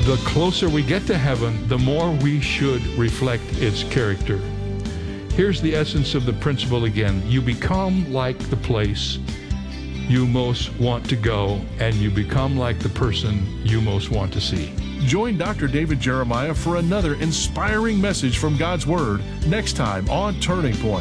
The closer we get to heaven, the more we should reflect its character. Here's the essence of the principle again. You become like the place you most want to go, and you become like the person you most want to see. Join Dr. David Jeremiah for another inspiring message from God's Word next time on Turning Point.